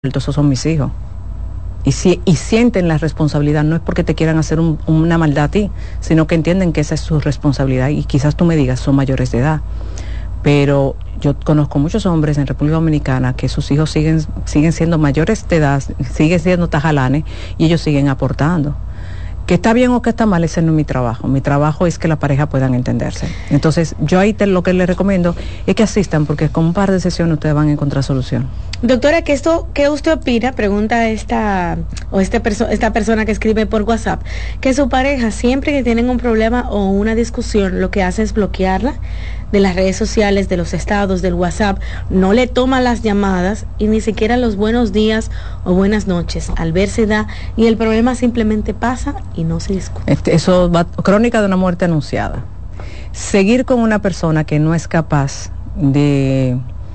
esos son mis hijos. Y sienten la responsabilidad, no es porque te quieran hacer una maldad a ti, sino que entienden que esa es su responsabilidad y quizás tú me digas, son mayores de edad. Pero yo conozco muchos hombres en República Dominicana que sus hijos siguen siendo mayores de edad, siguen siendo tajalanes y ellos siguen aportando. Que está bien o que está mal, ese no es mi trabajo. Mi trabajo es que la pareja puedan entenderse. Entonces, yo ahí lo que les recomiendo es que asistan, porque con un par de sesiones ustedes van a encontrar solución. Doctora, ¿qué usted opina? Pregunta esta persona que escribe por WhatsApp, que su pareja, siempre que tienen un problema o una discusión, lo que hace es bloquearla de las redes sociales, de los estados, del WhatsApp, no le toma las llamadas y ni siquiera los buenos días o buenas noches. Al ver se da y el problema simplemente pasa y no se discute. Eso va, crónica de una muerte anunciada. Seguir con una persona que no es capaz de,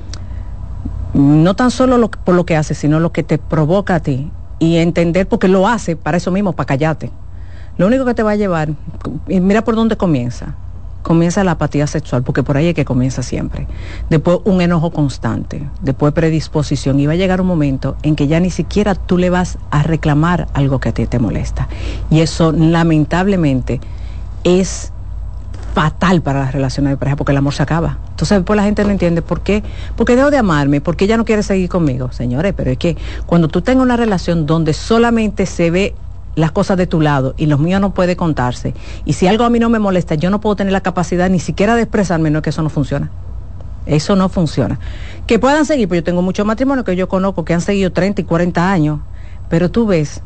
no tan solo por lo que hace, sino lo que te provoca a ti, y entender, porque lo hace para eso mismo, para callarte. Lo único que te va a llevar, y mira por dónde comienza la apatía sexual, porque por ahí es que comienza siempre. Después un enojo constante, después predisposición, y va a llegar un momento en que ya ni siquiera tú le vas a reclamar algo que a ti te molesta. Y eso lamentablemente es fatal para las relaciones de pareja, porque el amor se acaba. Entonces después la gente no entiende por qué, porque dejo de amarme, porque ella no quiere seguir conmigo. Señores, pero es que cuando tú tengas una relación donde solamente se ve las cosas de tu lado y los míos no puede contarse, y si algo a mí no me molesta, yo no puedo tener la capacidad ni siquiera de expresarme, no, es que eso no funciona. Eso no funciona. Que puedan seguir, pues yo tengo muchos matrimonios que yo conozco que han seguido 30 y 40 años, pero tú ves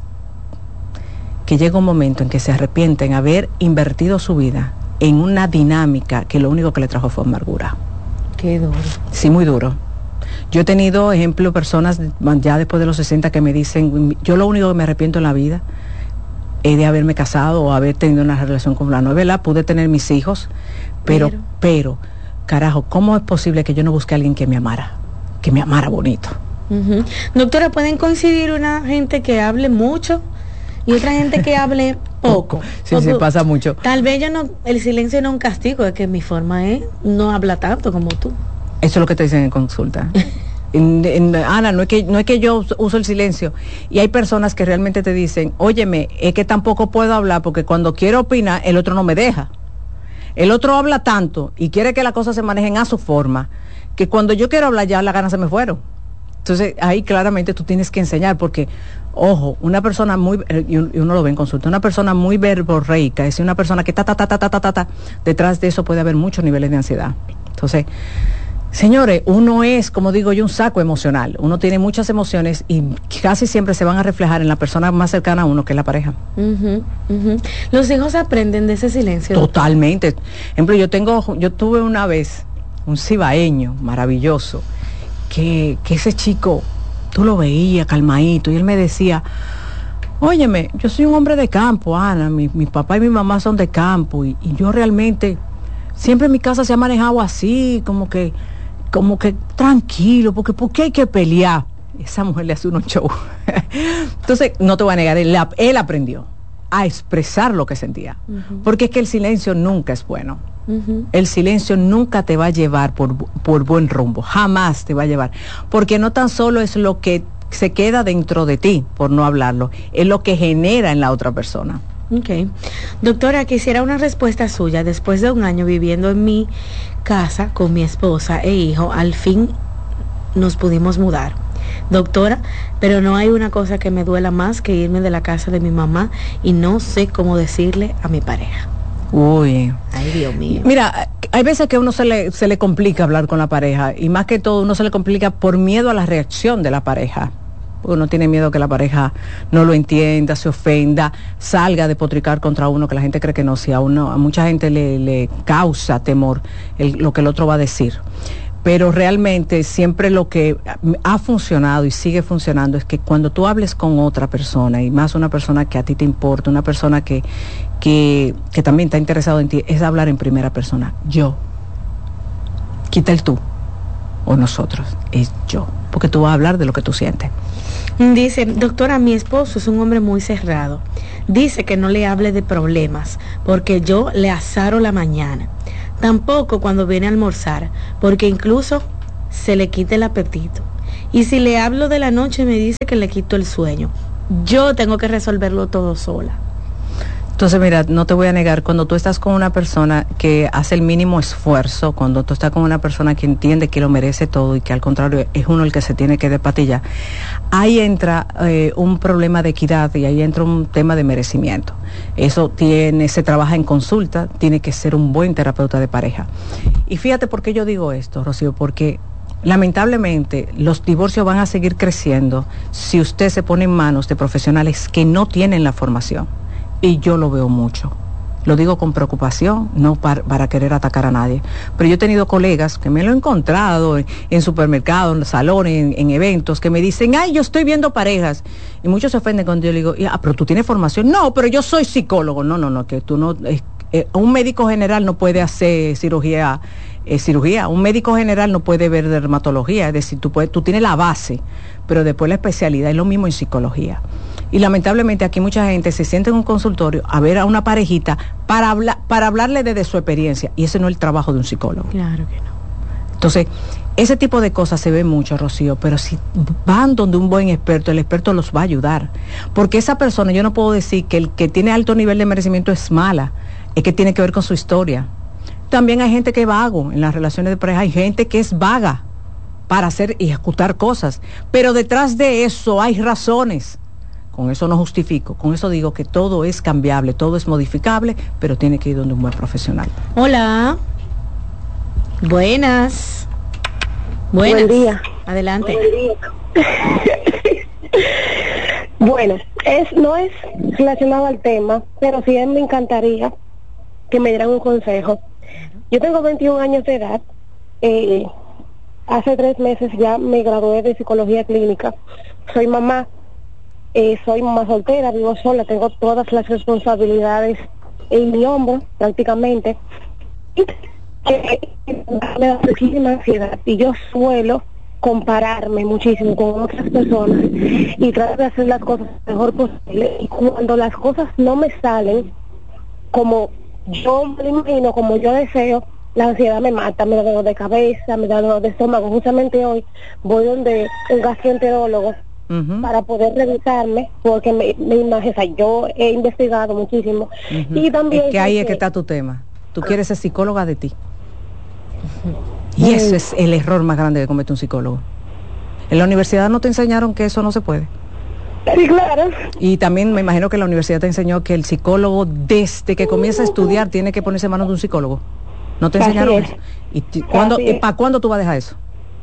que llega un momento en que se arrepienten haber invertido su vida en una dinámica que lo único que le trajo fue amargura. Qué duro. Sí, muy duro. Yo he tenido, ejemplo, personas ya después de los 60 que me dicen, yo lo único que me arrepiento en la vida es de haberme casado o haber tenido una relación con la novela. Pude tener mis hijos, pero, carajo, ¿cómo es posible que yo no busque a alguien que me amara bonito? Uh-huh. Doctora, ¿pueden coincidir una gente que hable mucho y otra gente que hable poco? Sí, pasa mucho. Tal vez el silencio no es un castigo, es que mi forma es no habla tanto como tú. Eso es lo que te dicen en consulta. Ana, no es que yo uso el silencio, y hay personas que realmente te dicen, óyeme, es que tampoco puedo hablar porque cuando quiero opinar el otro no me deja. El otro habla tanto y quiere que las cosas se manejen a su forma, que cuando yo quiero hablar ya las ganas se me fueron. Entonces ahí claramente tú tienes que enseñar, porque ojo, una persona y uno lo ve en consulta, una persona muy verborreica, es una persona que detrás de eso puede haber muchos niveles de ansiedad. Entonces, señores, uno es, como digo yo, un saco emocional. Uno tiene muchas emociones y casi siempre se van a reflejar en la persona más cercana a uno, que es la pareja. Uh-huh, uh-huh. Los hijos aprenden de ese silencio. Totalmente. Por ejemplo, yo tuve una vez un cibaeño maravilloso, que ese chico, tú lo veías calmadito, y él me decía, óyeme, yo soy un hombre de campo, Ana, mi papá y mi mamá son de campo, y yo realmente, siempre en mi casa se ha manejado así, como que tranquilo, porque ¿por qué hay que pelear? Esa mujer le hace unos shows. Entonces, no te voy a negar, él aprendió a expresar lo que sentía. Uh-huh. Porque es que el silencio nunca es bueno. Uh-huh. El silencio nunca te va a llevar por buen rumbo, jamás te va a llevar. Porque no tan solo es lo que se queda dentro de ti, por no hablarlo, es lo que genera en la otra persona. Ok. Doctora, quisiera una respuesta suya. Después de un año viviendo en mi casa con mi esposa e hijo, al fin nos pudimos mudar. Doctora, pero no hay una cosa que me duela más que irme de la casa de mi mamá y no sé cómo decirle a mi pareja. Uy. Ay, Dios mío. Mira, hay veces que a uno se le complica hablar con la pareja, y más que todo uno se le complica por miedo a la reacción de la pareja. Uno tiene miedo que la pareja no lo entienda, se ofenda, salga a despotricar contra uno, que la gente cree que no. Si a mucha gente le causa temor lo que el otro va a decir. Pero realmente siempre lo que ha funcionado y sigue funcionando es que cuando tú hables con otra persona, y más una persona que a ti te importa, una persona que también está interesado en ti, es hablar en primera persona. Yo. Quita el tú o nosotros, es yo, porque tú vas a hablar de lo que tú sientes. Dice, doctora, mi esposo es un hombre muy cerrado. Dice que no le hable de problemas porque yo le azaro la mañana. Tampoco cuando viene a almorzar, porque incluso se le quita el apetito. Y si le hablo de la noche me dice que le quito el sueño. Yo tengo que resolverlo todo sola. Entonces, mira, no te voy a negar, cuando tú estás con una persona que hace el mínimo esfuerzo, cuando tú estás con una persona que entiende que lo merece todo y que al contrario es uno el que se tiene que despatillar, ahí entra un problema de equidad y ahí entra un tema de merecimiento. Eso se trabaja en consulta, tiene que ser un buen terapeuta de pareja. Y fíjate por qué yo digo esto, Rocío, porque lamentablemente los divorcios van a seguir creciendo si usted se pone en manos de profesionales que no tienen la formación. Y yo lo veo mucho. Lo digo con preocupación, no para querer atacar a nadie. Pero yo he tenido colegas que me lo he encontrado en supermercados, en salones, en eventos, que me dicen, ay, yo estoy viendo parejas. Y muchos se ofenden cuando yo le digo, pero tú tienes formación. No, pero yo soy psicólogo. No, que tú no... un médico general no puede hacer cirugía. Un médico general no puede ver dermatología. Es decir, tú tienes la base, pero después la especialidad es lo mismo en psicología. Y lamentablemente aquí mucha gente se sienta en un consultorio a ver a una parejita para hablarle desde su experiencia, y ese no es el trabajo de un psicólogo. Claro que no. Entonces, ese tipo de cosas se ve mucho, Rocío, pero si van donde un buen experto, el experto los va a ayudar. Porque esa persona, yo no puedo decir que el que tiene alto nivel de merecimiento es mala, es que tiene que ver con su historia. También hay gente que es vago en las relaciones de pareja, hay gente que es vaga para hacer y ejecutar cosas, pero detrás de eso hay razones. Con eso no justifico, con eso digo que todo es cambiable, todo es modificable, pero tiene que ir donde un buen profesional. Hola. Buenas. Buen día. Adelante. Buen día. Bueno, no es relacionado al tema, pero sí me encantaría que me dieran un consejo. Yo tengo 21 años de edad. Hace 3 meses ya me gradué de psicología clínica. Soy mamá. Soy mamá soltera, vivo sola, tengo todas las responsabilidades en mi hombro prácticamente. Me da muchísima ansiedad y yo suelo compararme muchísimo con otras personas y tratar de hacer las cosas lo mejor posible, y cuando las cosas no me salen como yo me lo imagino, como yo deseo, la ansiedad me mata, me da dolor de cabeza, me da dolor de estómago. Justamente hoy voy donde un gastroenterólogo para poder revisarme, porque me imagino, o sea, yo he investigado muchísimo. Y también es que ahí es que está tu tema. Tú quieres ser psicóloga de ti. Y ese es el error más grande que comete un psicólogo. En la universidad no te enseñaron que eso no se puede. Sí, claro. Y también me imagino que la universidad te enseñó que el psicólogo, desde que comienza a estudiar, tiene que ponerse en manos de un psicólogo. ¿No te enseñaron eso? ¿Y para cuándo tú vas a dejar eso?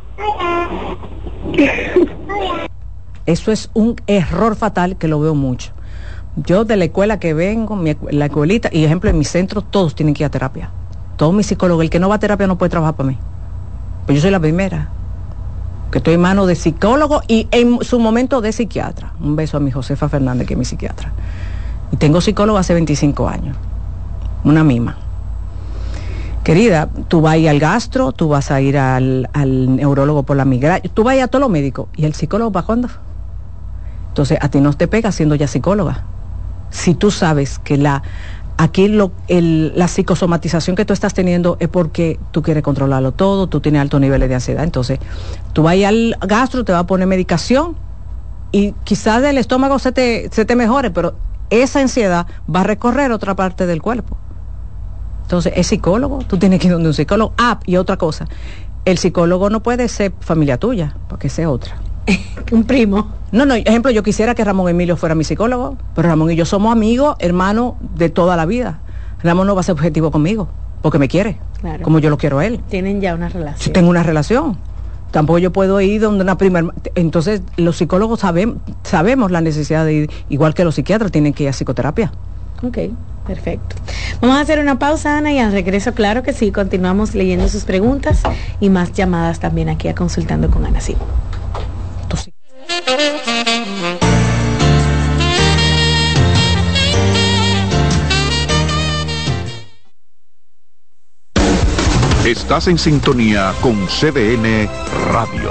Eso es un error fatal que lo veo mucho. Yo de la escuela que vengo, la escuelita, y ejemplo en mi centro, todos tienen que ir a terapia. Todos mis psicólogos, el que no va a terapia no puede trabajar para mí. Pues yo soy la primera, que estoy en manos de psicólogo y en su momento de psiquiatra. Un beso a mi Josefa Fernández, que es mi psiquiatra. Y tengo psicólogo hace 25 años. Una mima. Querida, tú vas a ir al gastro, tú vas a ir al neurólogo por la migraña, tú vas a ir a todos los médicos. ¿Y el psicólogo para cuándo? Entonces, a ti no te pega siendo ya psicóloga. Si tú sabes que la psicosomatización que tú estás teniendo es porque tú quieres controlarlo todo, tú tienes altos niveles de ansiedad. Entonces, tú vas a ir al gastro, te va a poner medicación y quizás el estómago se te mejore, pero esa ansiedad va a recorrer otra parte del cuerpo. Entonces, es psicólogo, tú tienes que ir donde un psicólogo. Y otra cosa, el psicólogo no puede ser familia tuya, porque sea otra. Un primo. No, ejemplo, yo quisiera que Ramón Emilio fuera mi psicólogo, pero Ramón y yo somos amigos, hermanos de toda la vida. Ramón no va a ser objetivo conmigo, porque me quiere, claro, como yo lo quiero a él. Tienen ya una relación. Yo tengo una relación. Tampoco yo puedo ir donde una prima. Entonces, los psicólogos sabemos la necesidad de ir, igual que los psiquiatras tienen que ir a psicoterapia. Ok, perfecto. Vamos a hacer una pausa, Ana, y al regreso, claro que sí, continuamos leyendo sus preguntas y más llamadas también aquí a Consultando con Ana. Sí. Estás en sintonía con CDN Radio.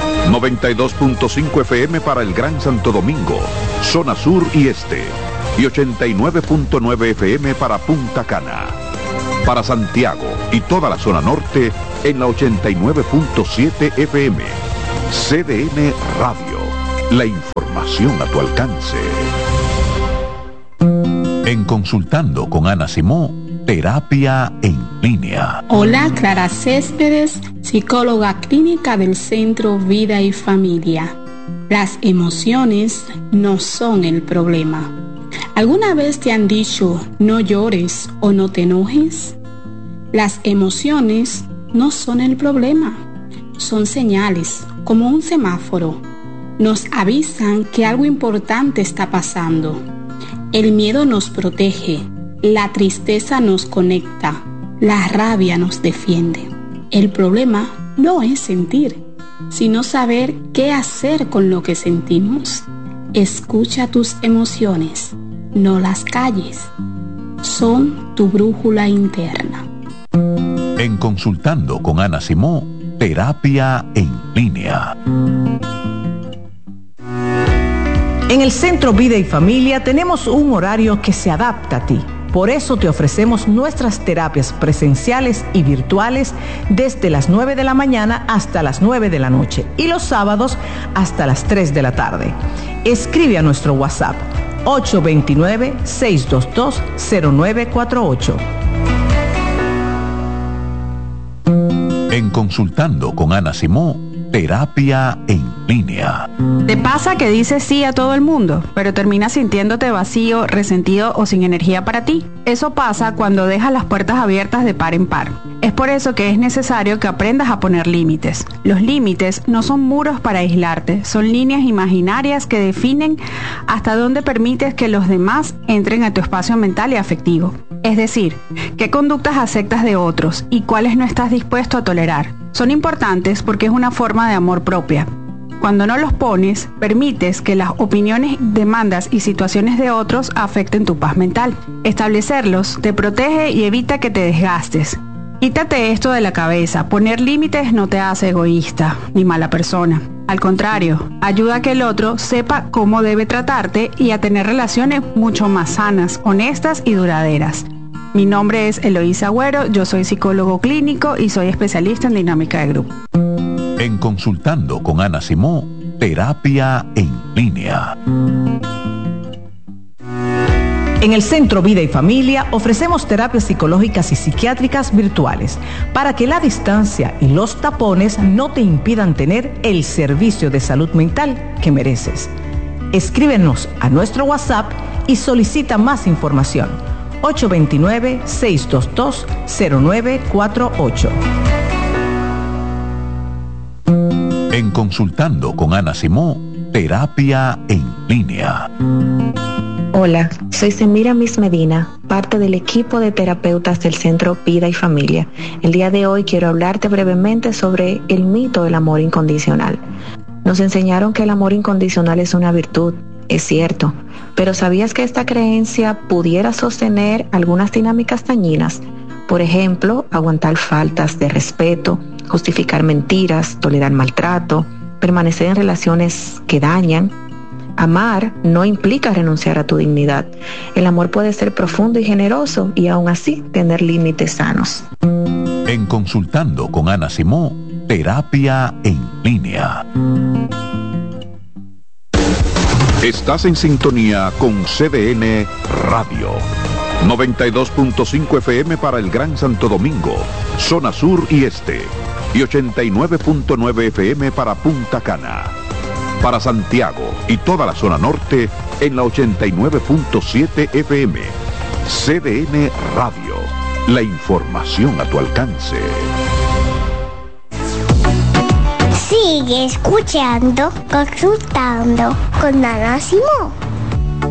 92.5 FM para el Gran Santo Domingo, zona sur y este. Y 89.9 FM para Punta Cana. Para Santiago y toda la zona norte en la 89.7 FM. CDN Radio. La información a tu alcance. En Consultando con Ana Simón, terapia en línea. Hola, Clara Céspedes, psicóloga clínica del Centro Vida y Familia. Las emociones no son el problema. ¿Alguna vez te han dicho no llores o no te enojes? Las emociones no son el problema. Son señales, como un semáforo. Nos avisan que algo importante está pasando. El miedo nos protege, la tristeza nos conecta, la rabia nos defiende. El problema no es sentir, sino saber qué hacer con lo que sentimos. Escucha tus emociones, no las calles. Son tu brújula interna. En Consultando con Ana Simón, terapia en línea. En el Centro Vida y Familia tenemos un horario que se adapta a ti. Por eso te ofrecemos nuestras terapias presenciales y virtuales desde las 9 de la mañana hasta las 9 de la noche y los sábados hasta las 3 de la tarde. Escribe a nuestro WhatsApp 829-622-0948. En Consultando con Ana Simón, terapia en línea. ¿Te pasa que dices sí a todo el mundo, pero terminas sintiéndote vacío, resentido o sin energía para ti? Eso pasa cuando dejas las puertas abiertas de par en par. Es por eso que es necesario que aprendas a poner límites. Los límites no son muros para aislarte, son líneas imaginarias que definen hasta dónde permites que los demás entren a tu espacio mental y afectivo. Es decir, qué conductas aceptas de otros y cuáles no estás dispuesto a tolerar. Son importantes porque es una forma de amor propia. Cuando no los pones, permites que las opiniones, demandas y situaciones de otros afecten tu paz mental. Establecerlos te protege y evita que te desgastes. Quítate esto de la cabeza. Poner límites no te hace egoísta ni mala persona. Al contrario, ayuda a que el otro sepa cómo debe tratarte y a tener relaciones mucho más sanas, honestas y duraderas. Mi nombre es Eloísa Agüero, yo soy psicólogo clínico y soy especialista en dinámica de grupo. En Consultando con Ana Simón, terapia en línea. En el Centro Vida y Familia ofrecemos terapias psicológicas y psiquiátricas virtuales para que la distancia y los tapones no te impidan tener el servicio de salud mental que mereces. Escríbenos a nuestro WhatsApp y solicita más información. 829-622-0948. En Consultando con Ana Simón, terapia en línea. Hola, soy Semiramis Medina, parte del equipo de terapeutas del Centro Vida y Familia. El día de hoy quiero hablarte brevemente sobre el mito del amor incondicional. Nos enseñaron que el amor incondicional es una virtud, es cierto, pero ¿sabías que esta creencia pudiera sostener algunas dinámicas dañinas? Por ejemplo, aguantar faltas de respeto, justificar mentiras, tolerar maltrato, permanecer en relaciones que dañan. Amar no implica renunciar a tu dignidad. El amor puede ser profundo y generoso y aún así tener límites sanos. En Consultando con Ana Simón, terapia en línea. Estás en sintonía con CDN Radio. 92.5 FM para el Gran Santo Domingo, zona sur y este. Y 89.9 FM para Punta Cana. Para Santiago y toda la zona norte en la 89.7 FM. CDN Radio. La información a tu alcance. Sigue escuchando, consultando con Ana Simón.